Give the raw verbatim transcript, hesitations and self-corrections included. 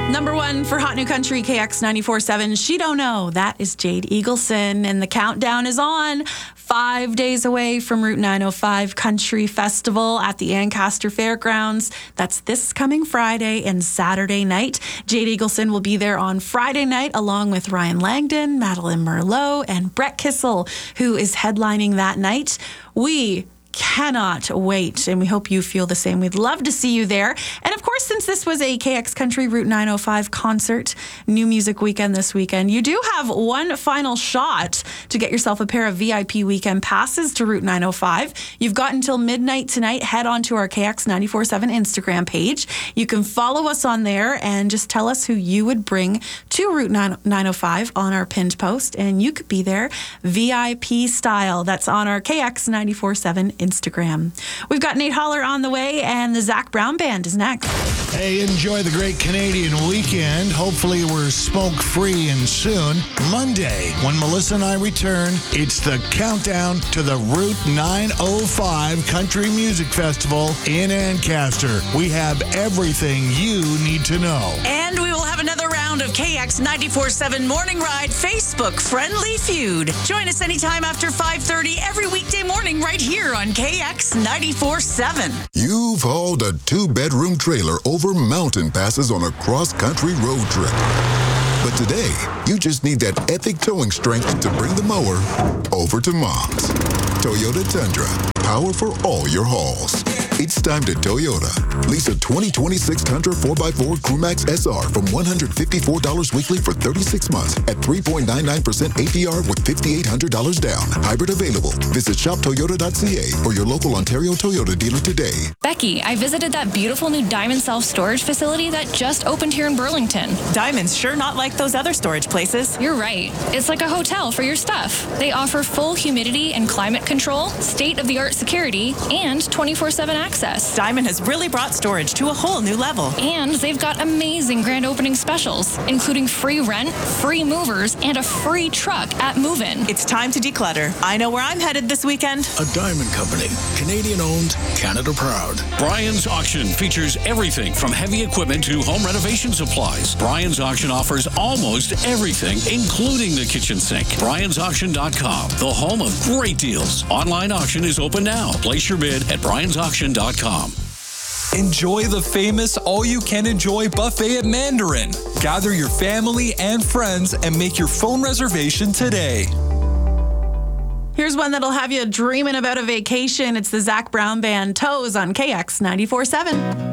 Number one for Hot New Country, K X ninety-four point seven. She Don't Know. That is Jade Eagleson. And the countdown is on. Five days away from Route nine oh five Country Festival at the Ancaster Fairgrounds. That's this coming Friday and Saturday night. Jade Eagleson will be there on Friday night along with Ryan Langdon, Madeline Merlot, and Brett Kissel, who is headlining that night. We cannot wait, and we hope you feel the same. We'd love to see you there. And of course, since this was a K X Country Route nine oh five concert, New Music Weekend this weekend, you do have one final shot to get yourself a pair of V I P weekend passes to Route nine oh five. You've got until midnight tonight. Head on to our K X ninety-four point seven Instagram page. You can follow us on there and just tell us who you would bring to Route nine oh five on our pinned post, and you could be there V I P style. That's on our K X ninety-four point seven Instagram. We've got Nate Holler on the way, and the Zac Brown Band is next. Hey, enjoy the great Canadian weekend. Hopefully we're smoke-free and soon. Monday, when Melissa and I return, it's the countdown to the Route nine oh five Country Music Festival in Ancaster. We have everything you need to know. And we will have another round of K X ninety-four point seven Morning Ride Facebook Friendly Feud. Join us anytime after five thirty every weekday morning right here on K X ninety-four point seven. You've hauled a two-bedroom trailer over mountain passes on a cross-country road trip. But today, you just need that epic towing strength to bring the mower over to Mom's. Toyota Tundra, power for all your hauls. It's time to Toyota. Lease a twenty twenty-six Tundra four by four Crewmax S R from one hundred fifty-four dollars weekly for thirty-six months at three point nine nine percent A P R with five thousand eight hundred dollars down. Hybrid available. Visit shop toyota dot c a or your local Ontario Toyota dealer today. Becky, I visited that beautiful new Diamond self-storage facility that just opened here in Burlington. Diamond's sure not like those other storage places. You're right. It's like a hotel for your stuff. They offer full humidity and climate control, state-of-the-art security, and twenty-four seven access. Diamond has really brought storage to a whole new level. And they've got amazing grand opening specials, including free rent, free movers, and a free truck at move-in. It's time to declutter. I know where I'm headed this weekend. A Diamond Company. Canadian-owned, Canada proud. Brian's Auction features everything from heavy equipment to home renovation supplies. Brian's Auction offers almost everything, including the kitchen sink. brians auction dot com, the home of great deals. Online auction is open now. Place your bid at brians auction dot com. Enjoy the famous all-you-can-enjoy buffet at Mandarin. Gather your family and friends and make your phone reservation today. Here's one that'll have you dreaming about a vacation. It's the Zac Brown Band, Toes, on K X ninety-four point seven.